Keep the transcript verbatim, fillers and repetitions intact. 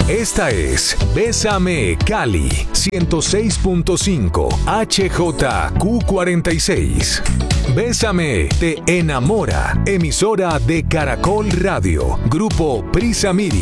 Esta es Bésame Cali, ciento seis punto cinco H J Q cuarenta y seis. Bésame te enamora, emisora de Caracol Radio, Grupo Prisa Media.